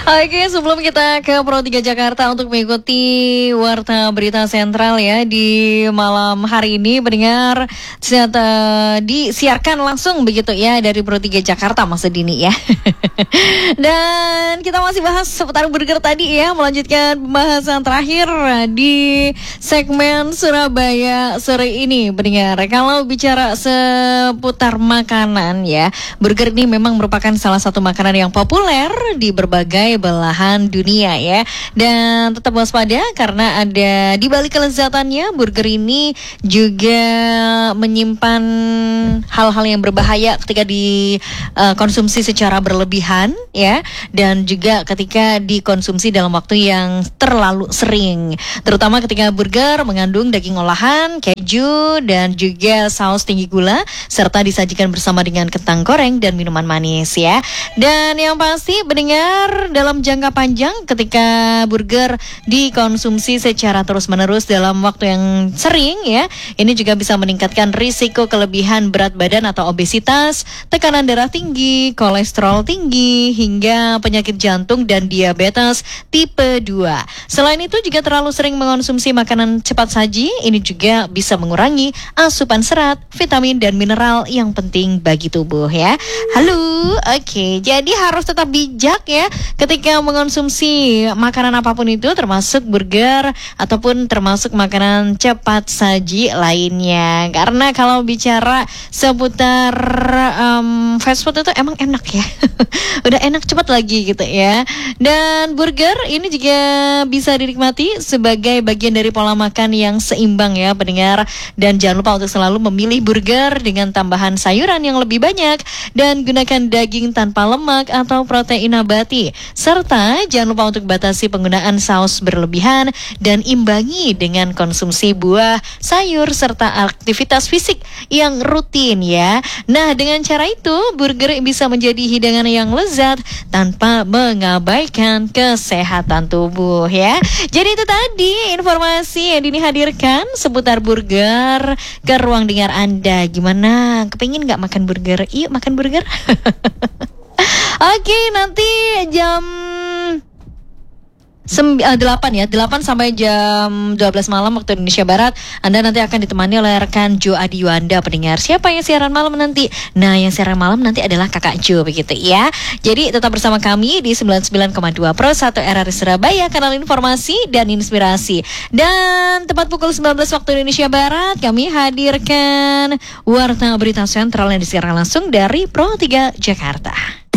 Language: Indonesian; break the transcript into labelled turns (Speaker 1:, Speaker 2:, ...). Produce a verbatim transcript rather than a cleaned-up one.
Speaker 1: Oke, sebelum kita ke Pro tiga Jakarta untuk mengikuti Warta Berita Sentral ya di malam hari ini, pendengar ternyata disiarkan langsung begitu ya dari Pro tiga Jakarta Masa Dini ya. Dan kita masih bahas seputar burger tadi ya, melanjutkan pembahasan terakhir di segmen Surabaya sore ini, pendengar. Kalau bicara seputar makanan ya, burger ini memang merupakan salah satu makanan yang populer di berbagai belahan dunia ya. Dan tetap waspada karena ada di balik kelezatannya, burger ini juga menyimpan hal-hal yang berbahaya ketika dikonsumsi secara berlebihan ya, dan juga ketika dikonsumsi dalam waktu yang terlalu sering. Terutama ketika burger mengandung daging olahan, keju, dan juga saus tinggi gula, serta disajikan bersama dengan kentang goreng dan minuman manis ya. Dan yang pasti mendengar dalam jangka panjang ketika burger dikonsumsi secara terus-menerus dalam waktu yang sering ya, ini juga bisa meningkatkan risiko kelebihan berat badan atau obesitas, tekanan darah tinggi, kolesterol tinggi, hingga penyakit jantung dan diabetes tipe dua. Selain itu juga terlalu sering mengonsumsi makanan cepat saji, ini juga bisa mengurangi asupan serat, vitamin dan mineral yang penting bagi tubuh ya. Halo, oke, okay. Jadi harus tetap bijak ya ketika mengonsumsi makanan apapun itu, termasuk burger ataupun termasuk makanan cepat saji lainnya. Karena kalau bicara seputar um, fast food itu emang enak ya. Udah enak cepat lagi gitu ya. Dan burger ini juga bisa dinikmati sebagai bagian dari pola makan yang seimbang ya pendengar. Dan jangan lupa untuk selalu memilih burger dengan tambahan sayuran yang lebih banyak, dan gunakan daging tanpa lemak atau protein nabati. Serta jangan lupa untuk batasi penggunaan saus berlebihan dan imbangi dengan konsumsi buah, sayur, serta aktivitas fisik yang rutin ya. Nah, dengan cara itu burger bisa menjadi hidangan yang lezat tanpa mengabaikan kesehatan tubuh ya. Jadi itu tadi informasi yang Dini hadirkan seputar burger ke ruang dengar Anda. Gimana? Kepengin gak makan burger? Yuk makan burger. Oke, nanti jam delapan ya, delapan sampai jam dua belas malam waktu Indonesia Barat, Anda nanti akan ditemani oleh rekan Jo Adi Yuanda pendengar. Siapa yang siaran malam nanti? Nah, yang siaran malam nanti adalah Kakak Jo begitu ya. Jadi tetap bersama kami di sembilan puluh sembilan koma dua Pro satu R R I Surabaya, kanal informasi dan inspirasi. Dan tepat pukul sembilan belas waktu Indonesia Barat, kami hadirkan Warta Berita Sentral yang disiarkan langsung dari Pro tiga Jakarta.